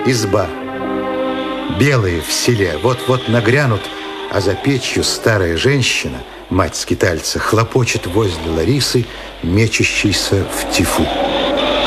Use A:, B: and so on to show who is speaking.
A: изба. Белые в селе вот-вот нагрянут, а за печью старая женщина, мать скитальца, хлопочет возле Ларисы, мечущейся в тифу.